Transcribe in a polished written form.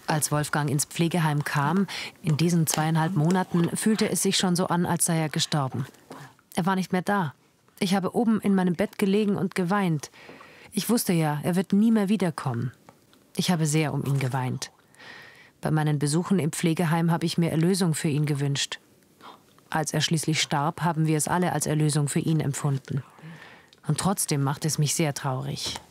Als Wolfgang ins Pflegeheim kam, in diesen 2,5 Monaten, fühlte es sich schon so an, als sei er gestorben. Er war nicht mehr da. Ich habe oben in meinem Bett gelegen und geweint. Ich wusste ja, er wird nie mehr wiederkommen. Ich habe sehr um ihn geweint. Bei meinen Besuchen im Pflegeheim habe ich mir Erlösung für ihn gewünscht. Als er schließlich starb, haben wir es alle als Erlösung für ihn empfunden. Und trotzdem macht es mich sehr traurig.